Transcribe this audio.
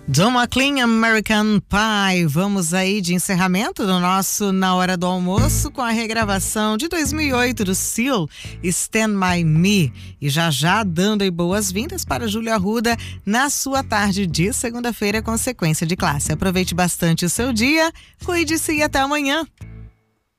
Don McLean, American Pie. Vamos aí de encerramento do nosso Na Hora do Almoço com a regravação de 2008 do Seal, Stand By Me. E já dando aí boas-vindas para Júlia Arruda na sua tarde de segunda-feira com sequência de classe. Aproveite bastante o seu dia, cuide-se e até amanhã.